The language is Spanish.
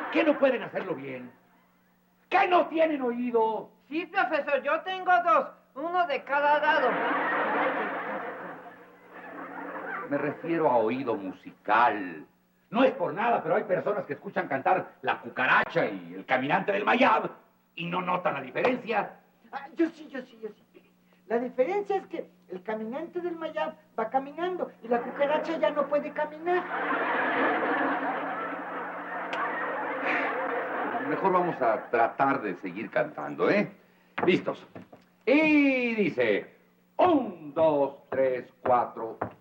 ¿Qué no pueden hacerlo bien? ¿Qué no tienen oído? Sí, profesor, yo tengo dos, uno de cada lado. Me refiero a oído musical. No es por nada, pero hay personas que escuchan cantar La Cucaracha y El Caminante del Mayab y no notan la diferencia. Yo sí. La diferencia es que el caminante del Mayab va caminando y la cucaracha ya no puede caminar. Mejor vamos a tratar de seguir cantando, ¿eh? Listos. Y dice, 1, 2, 3, 4...